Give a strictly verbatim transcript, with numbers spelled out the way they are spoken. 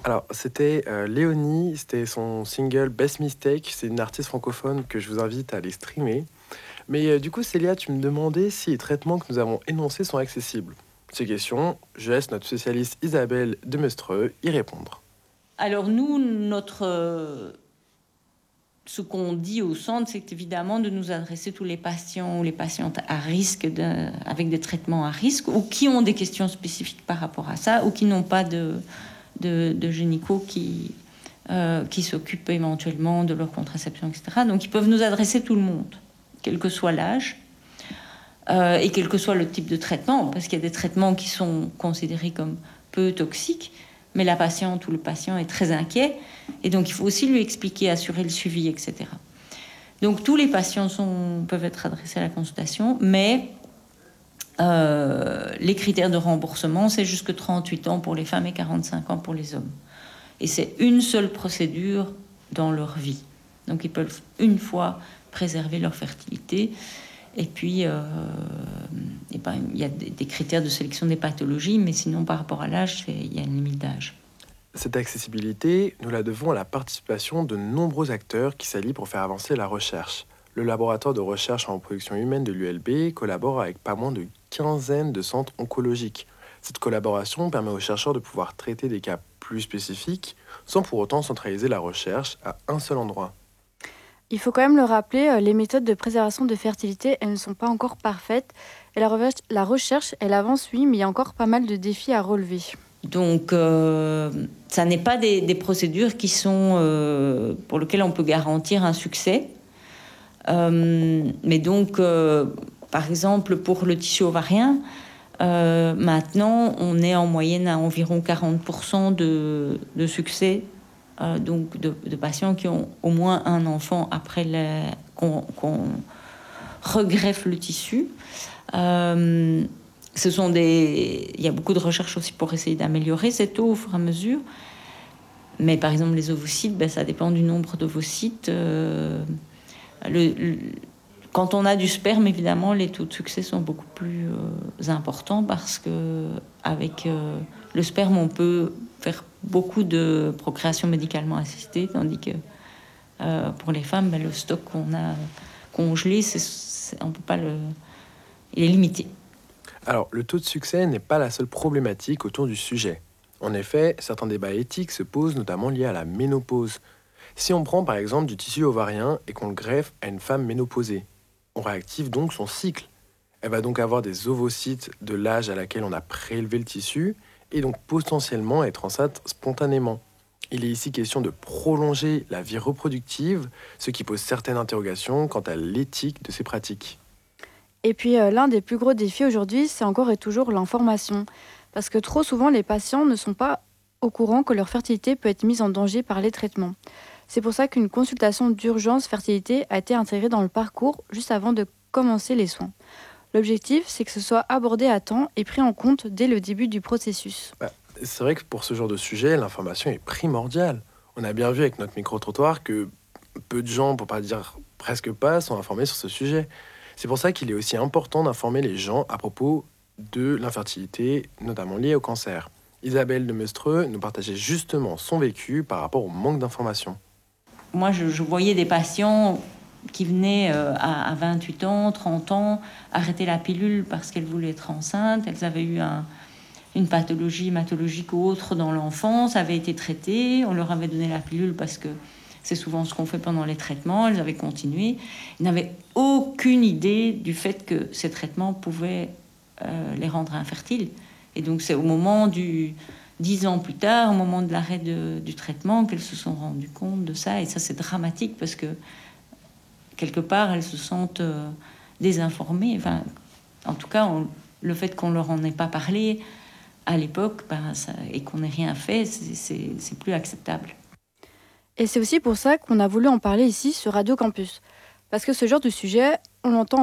Alors, c'était euh, Léonie, c'était son single Best Mistake. C'est une artiste francophone que je vous invite à aller streamer. Mais euh, du coup, Célia, tu me demandais si les traitements que nous avons énoncés sont accessibles. Ces questions, je laisse notre spécialiste Isabelle Demestreux y répondre. Alors nous, notre, euh, ce qu'on dit au centre, c'est évidemment de nous adresser tous les patients ou les patientes à risque, de, avec des traitements à risque, ou qui ont des questions spécifiques par rapport à ça, ou qui n'ont pas de, de, de gynéco qui, euh, qui s'occupent éventuellement de leur contraception, et cetera. Donc ils peuvent nous adresser tout le monde, quel que soit l'âge. Euh, et quel que soit le type de traitement, parce qu'il y a des traitements qui sont considérés comme peu toxiques, mais la patiente ou le patient est très inquiet, et donc il faut aussi lui expliquer, assurer le suivi, et cetera. Donc tous les patients sont, peuvent être adressés à la consultation, mais euh, les critères de remboursement, c'est jusque trente-huit ans pour les femmes et quarante-cinq ans pour les hommes. Et c'est une seule procédure dans leur vie. Donc ils peuvent une fois préserver leur fertilité. Et puis, euh, et ben, il y a des, des critères de sélection des pathologies, mais sinon, par rapport à l'âge, il y a une limite d'âge. Cette accessibilité, nous la devons à la participation de nombreux acteurs qui s'allient pour faire avancer la recherche. Le laboratoire de recherche en reproduction humaine de l'U L B collabore avec pas moins de quinzaine de centres oncologiques. Cette collaboration permet aux chercheurs de pouvoir traiter des cas plus spécifiques sans pour autant centraliser la recherche à un seul endroit. Il faut quand même le rappeler, euh, les méthodes de préservation de fertilité, elles ne sont pas encore parfaites. Et la, recherche, la recherche, elle avance, oui, mais il y a encore pas mal de défis à relever. Donc, euh, ça n'est pas des, des procédures qui sont, euh, pour lesquelles on peut garantir un succès. Euh, mais donc, euh, par exemple, pour le tissu ovarien, euh, maintenant, on est en moyenne à environ quarante pour cent de, de succès. Euh, donc de, de patients qui ont au moins un enfant après la, qu'on, qu'on regreffe le tissu. Euh, ce sont des, il y a beaucoup de recherches aussi pour essayer d'améliorer ces taux au fur et à mesure. Mais par exemple, les ovocytes, ben, ça dépend du nombre d'ovocytes. Euh, le, le, quand on a du sperme, évidemment, les taux de succès sont beaucoup plus euh, importants parce que avec euh, le sperme, on peut faire beaucoup de procréation médicalement assistée, tandis que euh, pour les femmes, ben, le stock qu'on a congelé, c'est, c'est, on peut pas le, il est limité. Alors, le taux de succès n'est pas la seule problématique autour du sujet. En effet, certains débats éthiques se posent notamment liés à la ménopause. Si on prend par exemple du tissu ovarien et qu'on le greffe à une femme ménopausée, on réactive donc son cycle. Elle va donc avoir des ovocytes de l'âge à laquelle on a prélevé le tissu et donc potentiellement être enceinte spontanément. Il est ici question de prolonger la vie reproductive, ce qui pose certaines interrogations quant à l'éthique de ces pratiques. Et puis, euh, l'un des plus gros défis aujourd'hui, c'est encore et toujours l'information. Parce que trop souvent, les patients ne sont pas au courant que leur fertilité peut être mise en danger par les traitements. C'est pour ça qu'une consultation d'urgence fertilité a été intégrée dans le parcours juste avant de commencer les soins. L'objectif, c'est que ce soit abordé à temps et pris en compte dès le début du processus. Bah, c'est vrai que pour ce genre de sujet, l'information est primordiale. On a bien vu avec notre micro-trottoir que peu de gens, pour pas dire presque pas, sont informés sur ce sujet. C'est pour ça qu'il est aussi important d'informer les gens à propos de l'infertilité, notamment liée au cancer. Isabelle Demestreux nous partageait justement son vécu par rapport au manque d'information. Moi, je, je voyais des patients qui venaient euh, à, à vingt-huit ans, trente ans, arrêter la pilule parce qu'elles voulaient être enceintes. Elles avaient eu un, une pathologie hématologique ou autre dans l'enfance, avaient été traitées. On leur avait donné la pilule parce que c'est souvent ce qu'on fait pendant les traitements. Elles avaient continué. Ils n'avaient aucune idée du fait que ces traitements pouvaient euh, les rendre infertiles. Et donc, c'est au moment du... Dix ans plus tard, au moment de l'arrêt de, du traitement, qu'elles se sont rendues compte de ça. Et ça, c'est dramatique parce que, quelque part, elles se sentent euh, désinformées. Enfin, en tout cas, on, le fait qu'on leur en ait pas parlé à l'époque ben, ça, et qu'on n'ait rien fait, c'est, c'est, c'est plus acceptable. Et c'est aussi pour ça qu'on a voulu en parler ici sur Radio Campus. Parce que ce genre de sujet, on l'entend